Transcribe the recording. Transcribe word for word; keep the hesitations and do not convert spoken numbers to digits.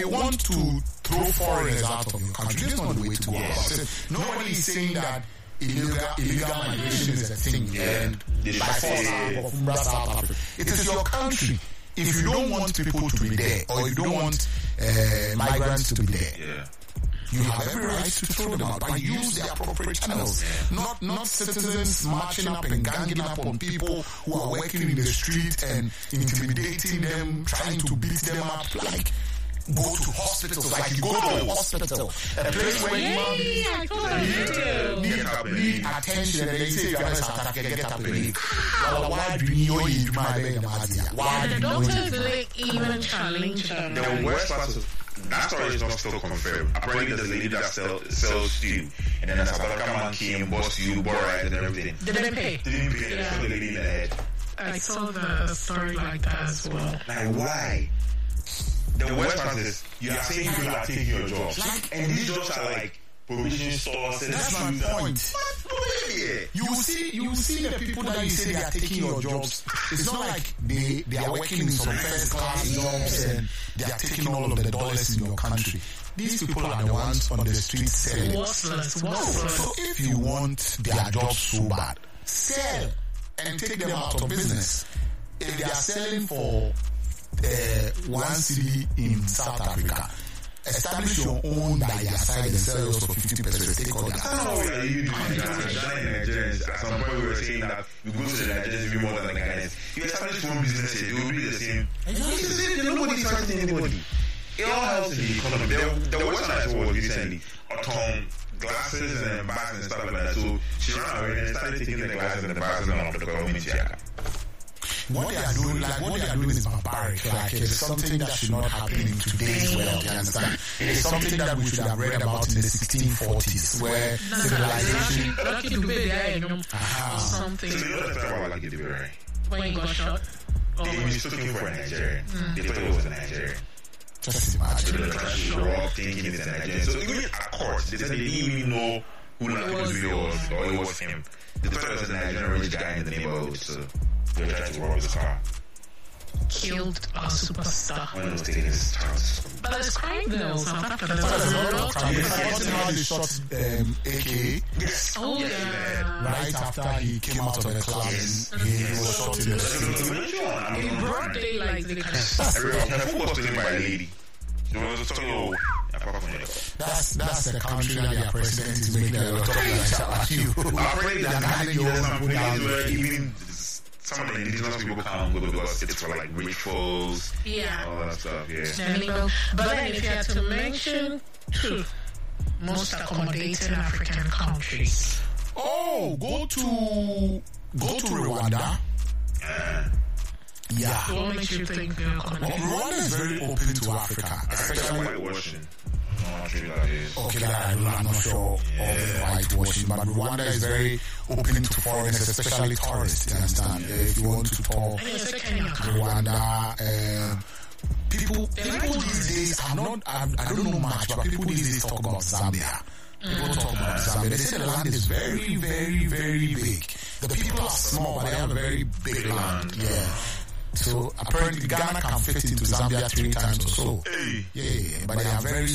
they want to throw foreigners out of your country. That's not the way to go about it. Nobody is saying that illegal illegal migration is a thing and by force from South Africa. It is your country. If you don't want people to be there, or you don't want uh, migrants to be there, yeah. you have every right to throw them out, but use the appropriate channels. Not not citizens marching up and ganging up on people who are working in the street and intimidating them, trying to beat them up. Like, go to hospitals, like you go to a hospital, a place where you yeah, need, need, need attention, and they say you are South Africa, get up and leave. Why do you know you Why the doctors like even challenge them? The worst part of that story is not still confirmed. Apparently, there's a lady that sell, sells you, and then a South African man came, bossed you, bought right, and everything. Didn't pay. Didn't pay. Yeah. Shot the lady in the head. I saw the story like that as well. Like, why? The worst part is you are saying people are taking your jobs, like, and these jobs are like provision stores. That's my point. You will see, you will see the people that you say they are taking your jobs. It's not like they they are working in some first class jobs and they are taking all of the dollars in your country. These people are the ones on the streets selling. Worthless, worthless. So if you want their jobs so bad, sell and take them out of business. If they are selling for Uh, one city in South Africa, establish your own by their side and sell yours for fifty percent. Take all that. How are you doing that? Nigerians, at some point we were saying that you go to the Nigerians, you be more than the Ghanaians. You establish one business here, it will be the same. Nobody is fighting anybody. It all helps in the economy. The, the worst one I saw was recently, Autumn glasses and bags and stuff like that. So she ran away and started taking the glasses and the bags and off the government here. What they are doing, like what they are doing is barbaric. Like it is something that should not happen in today's world. You understand? It is something that we should have read about in the sixteen forties, where civilization. Lucky to be there, you know, something. So you know the story about Lucky Dube, right? When he got shot. They were just looking for a Nigerian. Mm. They thought it was a Nigerian. Just imagine. They were trying to show up, thinking it's a Nigerian. So even at court, they said they didn't even know who Lucky Dube was, or it was him. They thought it was a Nigerian rich guy in the neighborhood. So they were trying to rob his car. Killed a superstar. When he was taking his chance. But there's crime though, South Africa. There's a lot of crime. Forgotten how they shot um, A K. Yes. Oh yeah. Right after he came out of the club, yes. he, he was shot in the street. In broad daylight, they can. Everyone, her foot was taken by a lady. She was talking, oh, that's that's a country that their president is making a lot of like you. Apparently, they're handing you some people where even some of the indigenous people can't go because it's for like rituals, yeah, all that stuff, yeah. General. But then if you had to mention two most accommodating African countries. Oh, go to go to Rwanda. Yeah. Yeah. What makes you think they're accommodating? Well, Rwanda is very open to Africa, especially whitewashing. Okay, that I'm not sure of whitewashing, but Rwanda is very open to foreigners, especially tourists. You understand? If you want to tour Rwanda, uh, people people these days are not. I, I don't know much, but people these days talk about Zambia. People talk about Zambia. They say the land is very, very, very big. The people are small, but they have a very big land. Yeah. So apparently Ghana can fit into Zambia three times or so. Hey. Yeah, but they are very